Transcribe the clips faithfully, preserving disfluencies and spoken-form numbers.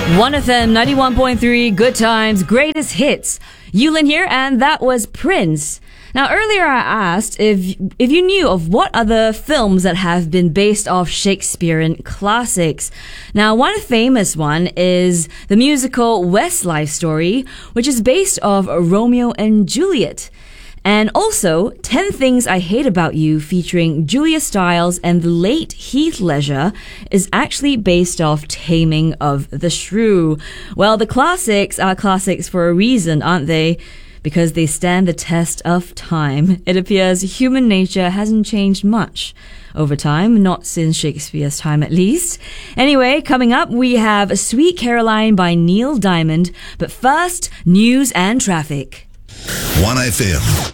one F M ninety-one point three, Good Times, Greatest Hits. Yulin here, and that was Prince. Now, earlier I asked if if you knew of what other films that have been based off Shakespearean classics. Now, one famous one is the musical Westlife Story, which is based off Romeo and Juliet. And also, ten Things I Hate About You, featuring Julia Stiles and the late Heath Ledger, is actually based off Taming of the Shrew. Well, the classics are classics for a reason, aren't they? Because they stand the test of time. It appears human nature hasn't changed much over time, not since Shakespeare's time at least. Anyway, coming up, we have Sweet Caroline by Neil Diamond. But first, news and traffic. one F M.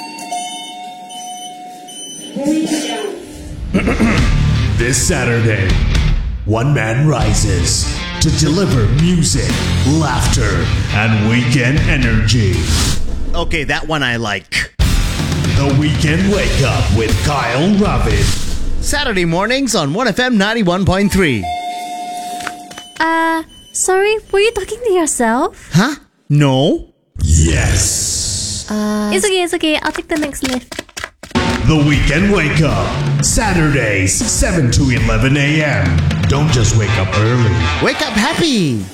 This Saturday, one man rises to deliver music, laughter, and weekend energy. Okay, that one I like. The Weekend Wake Up with Kyle Ravid. Saturday mornings on one F M ninety-one point three. Uh, sorry, were you talking to yourself? Huh? No? Yes. Uh, it's okay, it's okay. I'll take the next lift. The Weekend Wake Up. Saturdays, seven to eleven a.m. Don't just wake up early. Wake up happy!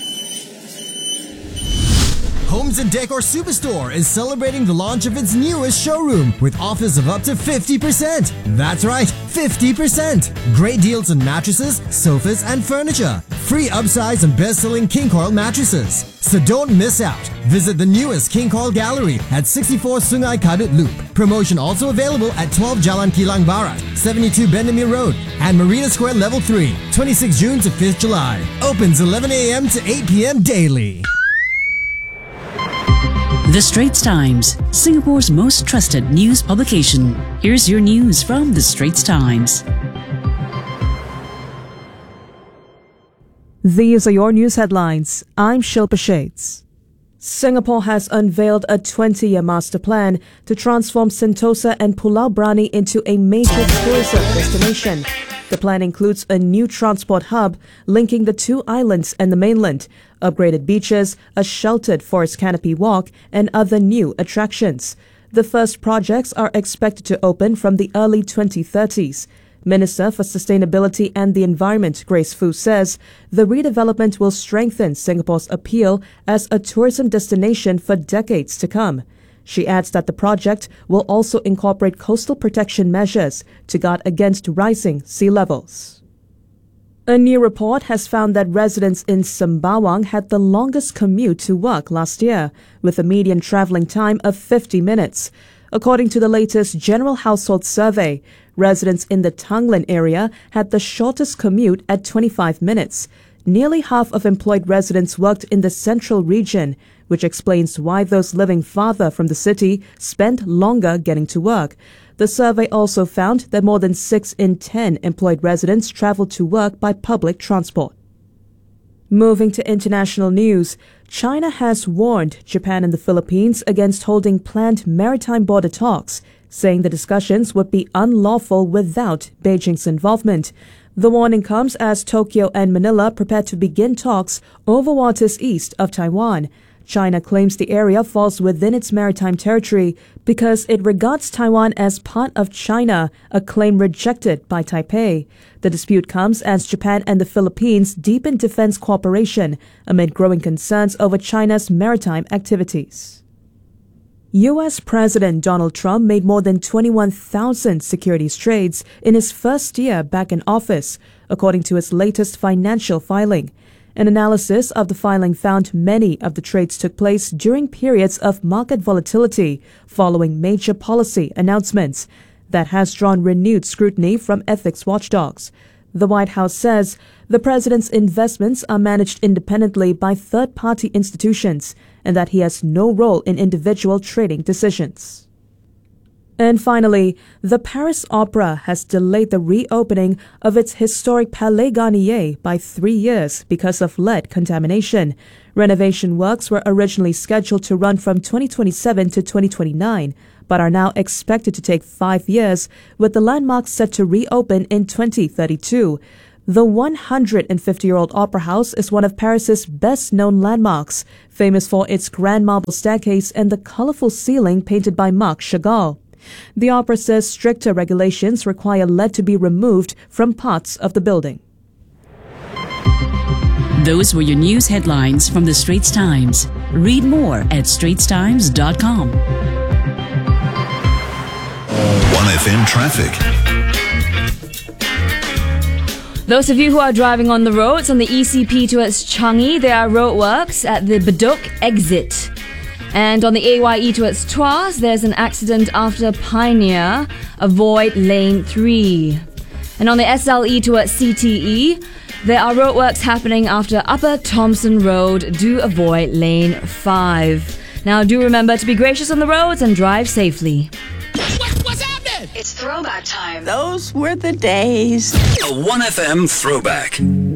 Homes and Decor Superstore is celebrating the launch of its newest showroom with offers of up to fifty percent. That's right, fifty percent. Great deals on mattresses, sofas, and furniture. Free upsize and best-selling King Coil mattresses. So don't miss out. Visit the newest King Coil Gallery at sixty-four Sungai Kadut Loop. Promotion also available at twelve Jalan Kilang Barat, seventy-two Bendemeer Road, and Marina Square Level three, twenty-sixth June to fifth July. Opens eleven a.m. to eight p.m. daily. The Straits Times, Singapore's most trusted news publication. Here's your news from The Straits Times. These are your news headlines. I'm Shilpa Shades. Singapore has unveiled a twenty-year master plan to transform Sentosa and Pulau Brani into a major tourism destination. The plan includes a new transport hub linking the two islands and the mainland, upgraded beaches, a sheltered forest canopy walk, and other new attractions. The first projects are expected to open from the early twenty thirties. Minister for Sustainability and the Environment, Grace Fu, says the redevelopment will strengthen Singapore's appeal as a tourism destination for decades to come. She adds that the project will also incorporate coastal protection measures to guard against rising sea levels. A new report has found that residents in Sembawang had the longest commute to work last year, with a median travelling time of fifty minutes. According to the latest General Household Survey, residents in the Tanglin area had the shortest commute at twenty-five minutes. Nearly half of employed residents worked in the central region, which explains why those living farther from the city spend longer getting to work. The survey also found that more than six in ten employed residents travel to work by public transport. Moving to international news, China has warned Japan and the Philippines against holding planned maritime border talks, saying the discussions would be unlawful without Beijing's involvement. The warning comes as Tokyo and Manila prepare to begin talks over waters east of Taiwan. China claims the area falls within its maritime territory because it regards Taiwan as part of China, a claim rejected by Taipei. The dispute comes as Japan and the Philippines deepen defense cooperation amid growing concerns over China's maritime activities. U S President Donald Trump made more than twenty-one thousand securities trades in his first year back in office, according to his latest financial filing. An analysis of the filing found many of the trades took place during periods of market volatility following major policy announcements. That has drawn renewed scrutiny from ethics watchdogs. The White House says the president's investments are managed independently by third-party institutions and that he has no role in individual trading decisions. And finally, the Paris Opera has delayed the reopening of its historic Palais Garnier by three years because of lead contamination. Renovation works were originally scheduled to run from twenty twenty-seven to twenty twenty-nine, but are now expected to take five years, with the landmark set to reopen in twenty thirty-two. The one hundred fifty-year-old Opera House is one of Paris's best-known landmarks, famous for its grand marble staircase and the colorful ceiling painted by Marc Chagall. The opera says stricter regulations require lead to be removed from parts of the building. Those were your news headlines from the Straits Times. Read more at straits times dot com. one F M traffic. Those of you who are driving on the roads on the E C P towards Changi, there are roadworks at the Bedok exit. And on the A Y E towards Tuas, there's an accident after Pioneer. Avoid lane three. And on the S L E towards C T E, there are roadworks happening after Upper Thompson Road. Do avoid lane five. Now do remember to be gracious on the roads and drive safely. What, what's happening? It's throwback time. Those were the days. A one F M throwback.